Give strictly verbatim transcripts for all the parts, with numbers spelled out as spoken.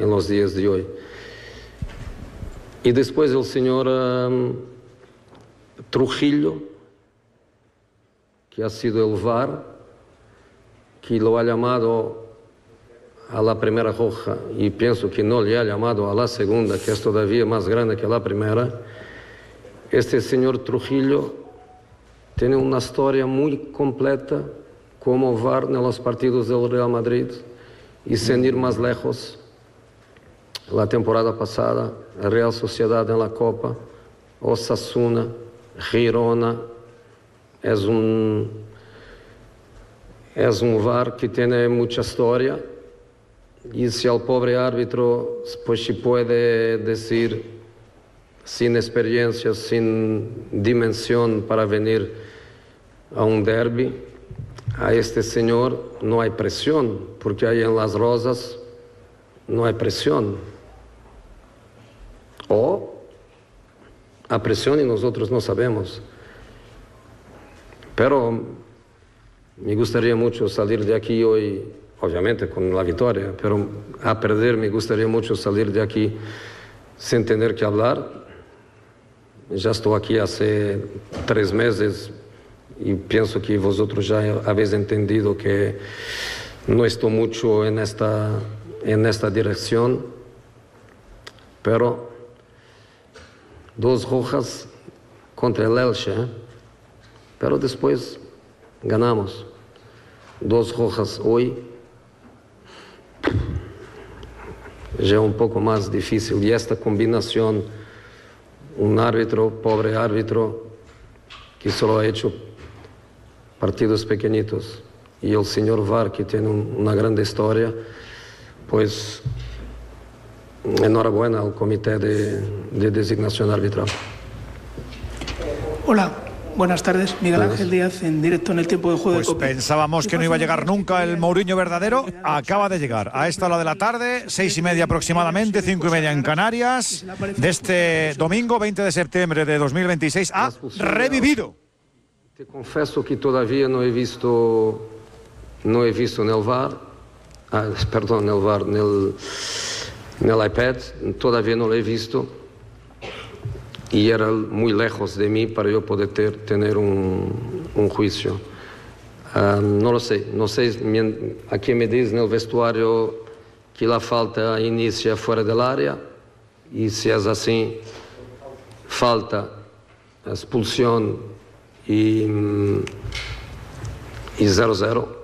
en los días de hoy. Y después el señor um, Trujillo, que ha sido el V A R, que lo ha llamado a la primera roja y pienso que no le ha llamado a la segunda, que es todavía más grande que la primera. Este señor Trujillo tiene una historia muy completa como V A R en los partidos del Real Madrid y sin ir más lejos, la temporada pasada, Real Sociedad en la Copa, Osasuna, Girona, es un, es un V A R que tiene mucha historia. Y si al pobre árbitro, pues se puede decir, sin experiencia, sin dimensión para venir a un derbi, a este señor no hay presión, porque ahí en Las Rosas no hay presión. O a presión y nosotros no sabemos. Pero me gustaría mucho salir de aquí hoy, obviamente con la victoria, pero a perder me gustaría mucho salir de aquí sin tener que hablar. Ya estoy aquí hace tres meses y pienso que vosotros ya habéis entendido que no estoy mucho en esta, en esta dirección, pero dos rojas contra el Elche, ¿eh? Pero después ganamos. Dos rojas hoy ya es un poco más difícil. Y esta combinación, un árbitro, pobre árbitro, que solo ha hecho partidos pequeñitos, y el señor V A R, que tiene un, una gran historia, pues enhorabuena al comité de, de designación arbitral. Hola. Buenas tardes, Miguel Ángel Díaz, en directo en el tiempo de juego pues de Cope. Pensábamos que no iba a llegar nunca el Mourinho verdadero. Acaba de llegar a esta hora de la tarde, seis y media aproximadamente, cinco y media en Canarias, de este domingo veinte de septiembre de dos mil veintiséis. Ha revivido. Te confieso que todavía no he visto, no he visto en el V A R, ah, perdón, en el V A R, en el, en el iPad, todavía no lo he visto. Y era muy lejos de mí para yo poder ter, tener un, un juicio. Uh, no lo sé, no sé, aquí me dicen en el vestuario que la falta inicia fuera del área y si es así, falta, expulsión y cero cero.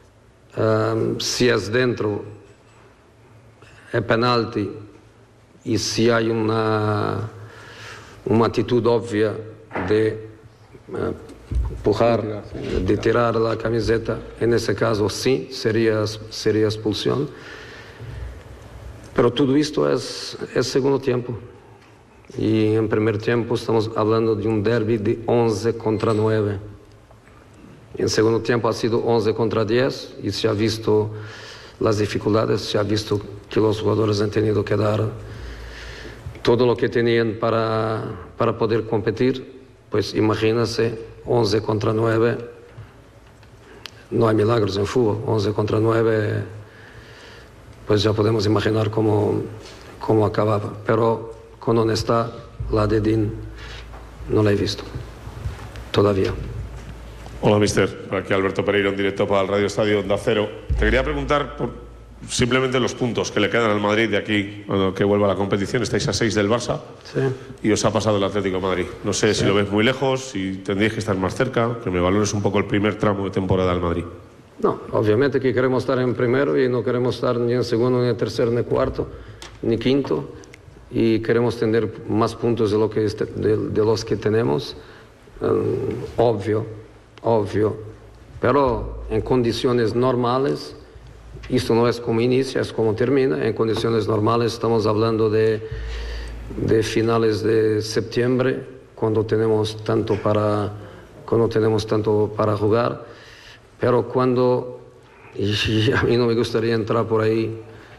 Uh, si es dentro, es penalti y si hay una... una actitud obvia de uh, empujar, de tirar la camiseta, en ese caso sí, sería, sería expulsión. Pero todo esto es, es segundo tiempo. Y en primer tiempo estamos hablando de un derbi de once contra nueve. En segundo tiempo ha sido once contra diez y se ha visto las dificultades, se ha visto que los jugadores han tenido que dar todo lo que tenían para, para poder competir. Pues imagínense, once contra nueve, no hay milagros en fútbol, once contra nueve, pues ya podemos imaginar cómo, cómo acababa. Pero con honestidad, la de Dean no la he visto, todavía. Hola, mister. Aquí Alberto Pereiro, en directo para el Radio Estadio Onda Cero. Te quería preguntar por simplemente los puntos que le quedan al Madrid de aquí a que vuelva a la competición. Estáis a seis del Barça, sí, y os ha pasado el Atlético de Madrid. No sé, sí, si lo ves muy lejos, si tendríais que estar más cerca, que me valores un poco el primer tramo de temporada al Madrid. No, obviamente que queremos estar en primero y no queremos estar ni en segundo, ni en tercero, ni cuarto, ni quinto, y queremos tener más puntos de, lo que este, de, de los que tenemos, um, obvio, obvio, pero en condiciones normales. Esto no es como inicia, es como termina. En condiciones normales estamos hablando de, de finales de septiembre, cuando tenemos tanto para, cuando tenemos tanto para jugar. Pero cuando, y a mí no me gustaría entrar por ahí,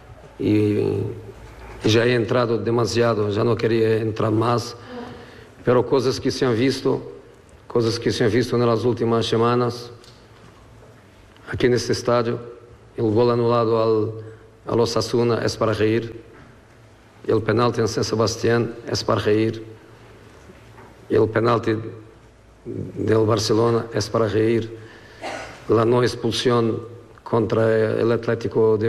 y ya he entrado demasiado, ya no quería entrar más, pero cosas que se han visto, cosas que se han visto en las últimas semanas, aquí en este estadio, el gol anulado al, a los Osasuna es para reír, el penalti en San Sebastián es para reír, el penalti del Barcelona es para reír, la no expulsión contra el Atlético de